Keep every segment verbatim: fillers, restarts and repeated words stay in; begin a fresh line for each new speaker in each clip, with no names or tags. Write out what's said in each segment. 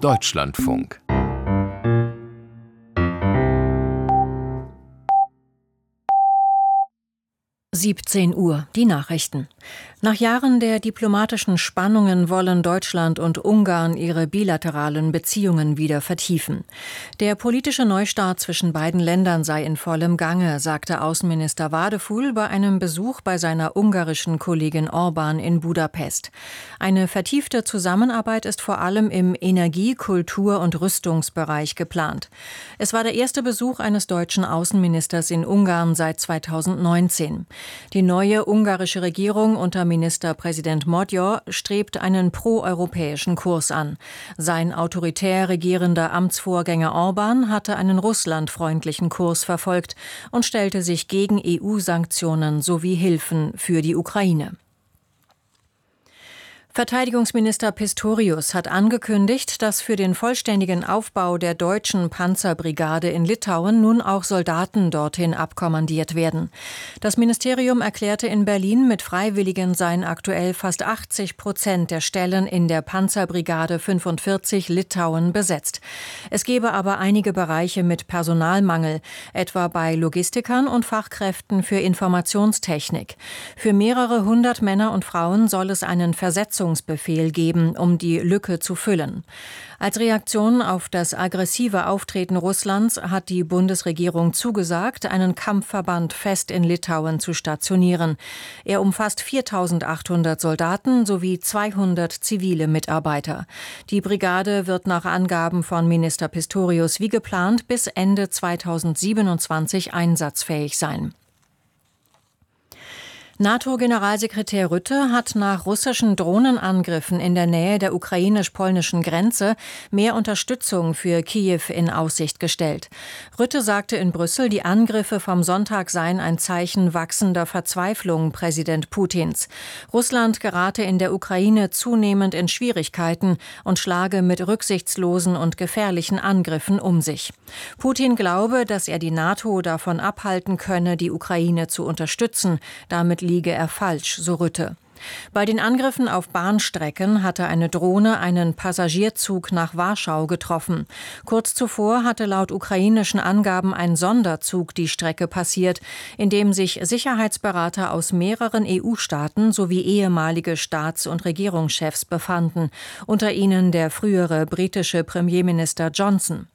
Deutschlandfunk.
siebzehn Uhr, die Nachrichten. Nach Jahren der diplomatischen Spannungen wollen Deutschland und Ungarn ihre bilateralen Beziehungen wieder vertiefen. Der politische Neustart zwischen beiden Ländern sei in vollem Gange, sagte Außenminister Várhelyi bei einem Besuch bei seiner ungarischen Kollegin Orbán in Budapest. Eine vertiefte Zusammenarbeit ist vor allem im Energie-, Kultur- und Rüstungsbereich geplant. Es war der erste Besuch eines deutschen Außenministers in Ungarn seit zweitausendneunzehn. Die neue ungarische Regierung unter Ministerpräsident Magyar strebt einen proeuropäischen Kurs an. Sein autoritär regierender Amtsvorgänger Orbán hatte einen russlandfreundlichen Kurs verfolgt und stellte sich gegen E U-Sanktionen sowie Hilfen für die Ukraine. Verteidigungsminister Pistorius hat angekündigt, dass für den vollständigen Aufbau der deutschen Panzerbrigade in Litauen nun auch Soldaten dorthin abkommandiert werden. Das Ministerium erklärte in Berlin, mit Freiwilligen seien aktuell fast achtzig Prozent der Stellen in der Panzerbrigade fünfundvierzig Litauen besetzt. Es gebe aber einige Bereiche mit Personalmangel, etwa bei Logistikern und Fachkräften für Informationstechnik. Für mehrere hundert Männer und Frauen soll es einen Versetzungsbefehl geben, um die Lücke zu füllen. Als Reaktion auf das aggressive Auftreten Russlands hat die Bundesregierung zugesagt, einen Kampfverband fest in Litauen zu stationieren. Er umfasst viertausendachthundert Soldaten sowie zweihundert zivile Mitarbeiter. Die Brigade wird nach Angaben von Minister Pistorius wie geplant bis Ende zweitausendsiebenundzwanzig einsatzfähig sein. NATO-Generalsekretär Rutte hat nach russischen Drohnenangriffen in der Nähe der ukrainisch-polnischen Grenze mehr Unterstützung für Kiew in Aussicht gestellt. Rutte sagte in Brüssel, die Angriffe vom Sonntag seien ein Zeichen wachsender Verzweiflung Präsident Putins. Russland gerate in der Ukraine zunehmend in Schwierigkeiten und schlage mit rücksichtslosen und gefährlichen Angriffen um sich. Putin glaube, dass er die NATO davon abhalten könne, die Ukraine zu unterstützen. Damit liege er falsch, so Rutte. Bei den Angriffen auf Bahnstrecken hatte eine Drohne einen Passagierzug nach Warschau getroffen. Kurz zuvor hatte laut ukrainischen Angaben ein Sonderzug die Strecke passiert, in dem sich Sicherheitsberater aus mehreren E U-Staaten sowie ehemalige Staats- und Regierungschefs befanden, unter ihnen der frühere britische Premierminister Johnson.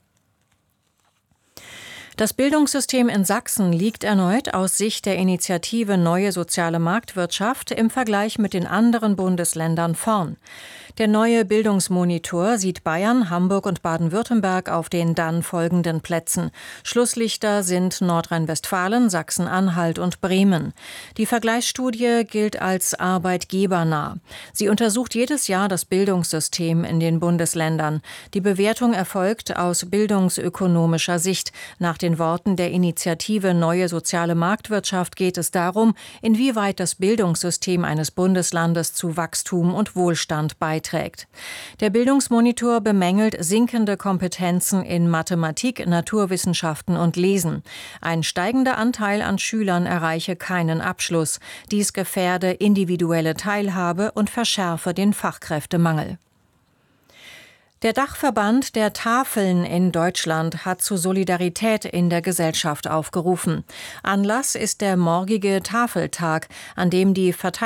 Das Bildungssystem in Sachsen liegt erneut aus Sicht der Initiative Neue Soziale Marktwirtschaft im Vergleich mit den anderen Bundesländern vorn. Der neue Bildungsmonitor sieht Bayern, Hamburg und Baden-Württemberg auf den dann folgenden Plätzen. Schlusslichter sind Nordrhein-Westfalen, Sachsen-Anhalt und Bremen. Die Vergleichsstudie gilt als arbeitgebernah. Sie untersucht jedes Jahr das Bildungssystem in den Bundesländern. Die Bewertung erfolgt aus bildungsökonomischer Sicht. Nach den Worten der Initiative Neue Soziale Marktwirtschaft geht es darum, inwieweit das Bildungssystem eines Bundeslandes zu Wachstum und Wohlstand beiträgt. Der Bildungsmonitor bemängelt sinkende Kompetenzen in Mathematik, Naturwissenschaften und Lesen. Ein steigender Anteil an Schülern erreiche keinen Abschluss. Dies gefährde individuelle Teilhabe und verschärfe den Fachkräftemangel. Der Dachverband der Tafeln in Deutschland hat zu Solidarität in der Gesellschaft aufgerufen. Anlass ist der morgige Tafeltag, an dem die Verteidigung